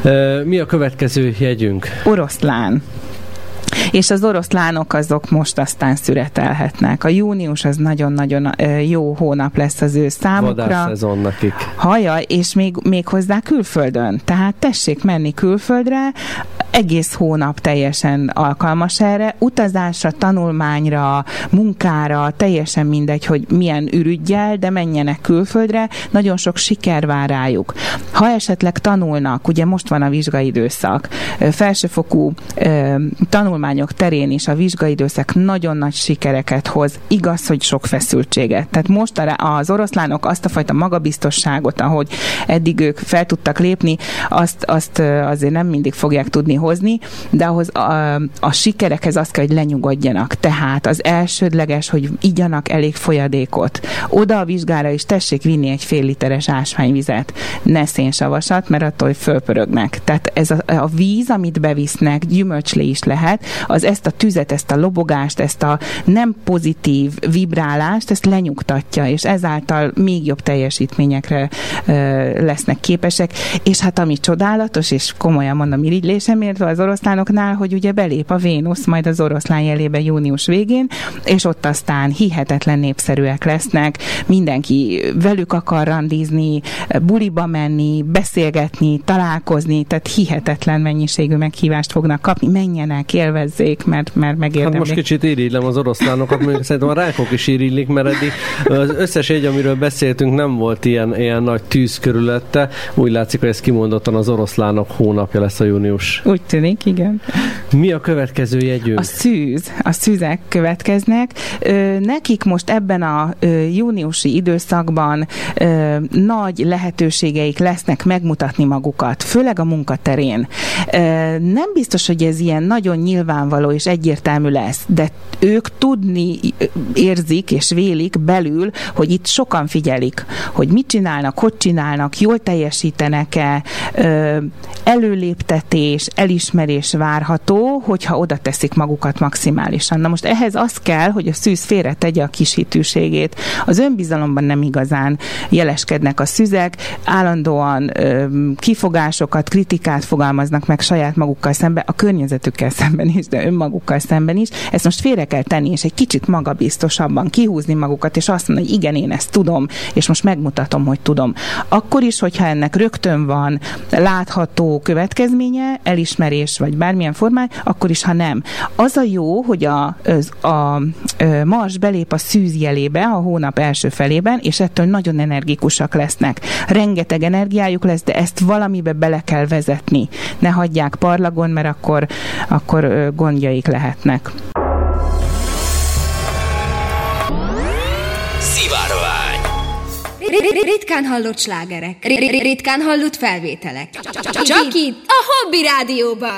Mi a következő jegyünk? Oroszlán. És az oroszlánok azok most aztán szüretelhetnek. A június az nagyon-nagyon jó hónap lesz az ő számukra. Vadászszezon nekik. Hajaj, és még hozzá külföldön. Tehát tessék menni külföldre, egész hónap teljesen alkalmas erre, utazásra, tanulmányra, munkára, teljesen mindegy, hogy milyen ürüggyel, de menjenek külföldre, nagyon sok siker vár rájuk. Ha esetleg tanulnak, ugye most van a vizsgaidőszak, felsőfokú tanulmányok terén is a vizsgaidőszak nagyon nagy sikereket hoz, igaz, hogy sok feszültséget. Tehát most az oroszlánok azt a fajta magabiztosságot, ahogy eddig ők fel tudtak lépni, azt azért nem mindig fogják tudni hozni, de ahhoz a sikerekhez azt kell, hogy lenyugodjanak. Tehát az elsődleges, hogy igyanak elég folyadékot. Oda a vizsgára is tessék vinni egy fél literes ásványvizet, ne szénsavasat, mert attól fölpörögnek. Tehát ez a víz, amit bevisznek, gyümölcslé is lehet, az ezt a tüzet, ezt a lobogást, ezt a nem pozitív vibrálást, ezt lenyugtatja, és ezáltal még jobb teljesítményekre lesznek képesek. És hát ami csodálatos, és komolyan mondom, irigylésem értve az oroszlánoknál, hogy ugye belép a Vénusz majd az oroszlán jelébe június végén, és ott aztán hihetetlen népszerűek lesznek, mindenki velük akar randizni, buliba menni, beszélgetni, találkozni, tehát hihetetlen mennyiségű meghívást fognak kapni, menjenek, élvezzék, mert megérdemlik. Hát most kicsit irigylem az oroszlánokat, mondjuk szerintem a rákok is iriglik, mert eddig az összes jegy, amiről beszéltünk, nem volt ilyen nagy tűz körülötte. Úgy látszik, hogy ez kimondottan az oroszlánok hónapja lesz a június. Úgy tűnik, igen. Mi a következő jegyünk? A szűzek következnek. Nekik most ebben a júniusi időszakban nagy lehetőségeik lesznek megmutatni magukat, főleg a munkaterén. Nem biztos, hogy ez ilyen nagyon nyilvánvaló és egyértelmű lesz, de ők tudni érzik és vélik belül, hogy itt sokan figyelik, hogy mit csinálnak, hogy csinálnak, jól teljesítenek-e, előléptetés, elismerés várható, hogyha oda teszik magukat maximálisan. Na most ehhez az kell, hogy a szűz félretegye a kis hitűségét. Az önbizalomban nem igazán jeleskednek a szüzek, állandóan kifogásokat, kritikát fogalmaznak meg saját magukkal szemben, a környezetükkel szemben is, de önmagukkal szemben is. Ezt most félre kell tenni, és egy kicsit magabiztosabban kihúzni magukat, és azt mondani, hogy igen, én ezt tudom, és most megmutatom, hogy tudom. Akkor is, hogyha ennek rögtön van látható következménye, elismerés, vagy bármilyen formán, akkor is, ha nem. Az a jó, hogy a Mars belép a szűz jelébe a hónap első felében, és ettől nagyon energikusak lesznek. Rengeteg energiájuk lesz, de ezt valamibe bele kell vezetni. Ne hagyják parlagon, mert akkor gondjaik lehetnek. Szivárvány. Ritkán hallott slágerek. Ritkán hallott felvételek. Csak itt a Hobby Rádióban.